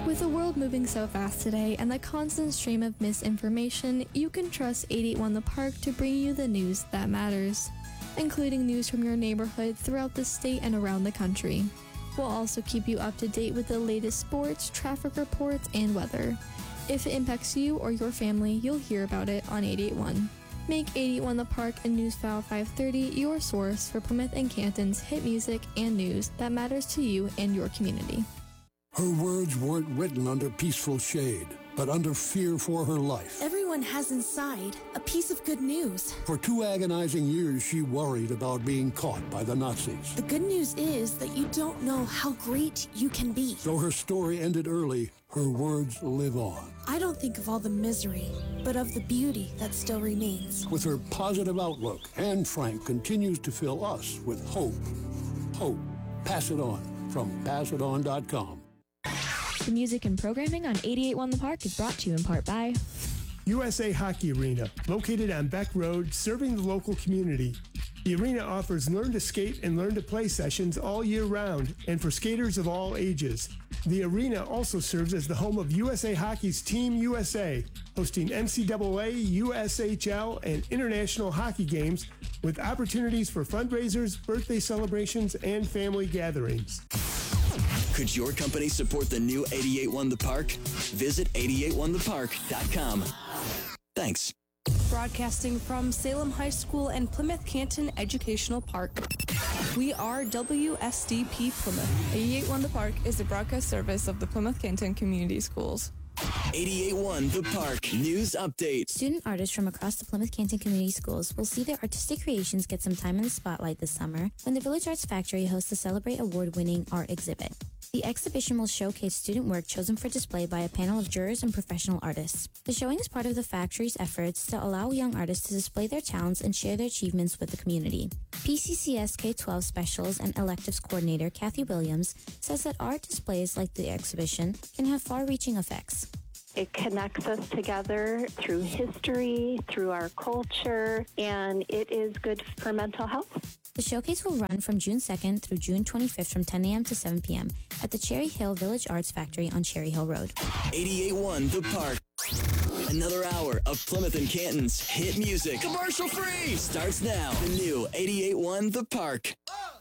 With the world moving so fast today and the constant stream of misinformation, you can trust 881 The Park to bring you the news that matters, including news from your neighborhood throughout the state and around the country. We'll also keep you up to date with the latest sports, traffic reports, and weather. If it impacts you or your family, you'll hear about it on 881. Make 881 The Park and Newsfile 530 your source for Plymouth and Canton's hit music and news that matters to you and your community. Her words weren't written under peaceful shade, but under fear for her life. Everyone has inside a piece of good news. For 2 agonizing years, she worried about being caught by the Nazis. The good news is that you don't know how great you can be. Though her story ended early, her words live on. I don't think of all the misery, but of the beauty that still remains. With her positive outlook, Anne Frank continues to fill us with hope. Hope. Pass it on from passiton.com. The music and programming on 881 The Park is brought to you in part by USA Hockey Arena, located on Beck Road, serving the local community. The arena offers learn to skate and learn to play sessions all year round and for skaters of all ages. The arena also serves as the home of USA Hockey's Team USA, hosting NCAA, USHL, and international hockey games with opportunities for fundraisers, birthday celebrations, and family gatherings. Could your company support the new 881 The Park? Visit 881thepark.com. Thanks. Broadcasting from Salem High School and Plymouth Canton Educational Park. We are WSDP Plymouth. 881 The Park is the broadcast service of the Plymouth Canton Community Schools. 881 The Park News Update. Student artists from across the Plymouth Canton Community Schools will see their artistic creations get some time in the spotlight this summer when the Village Arts Factory hosts the Celebrate award-winning art exhibit. The exhibition will showcase student work chosen for display by a panel of jurors and professional artists. The showing is part of the factory's efforts to allow young artists to display their talents and share their achievements with the community. PCCS K-12 Specials and Electives Coordinator Kathy Williams says that art displays like the exhibition can have far-reaching effects. It connects us together through history, through our culture, and it is good for mental health. The showcase will run from June 2nd through June 25th from 10 a.m. to 7 p.m. at the Cherry Hill Village Arts Factory on Cherry Hill Road. 881 The Park. Another hour of Plymouth and Canton's hit music. Commercial free! Starts now. The new 881 The Park.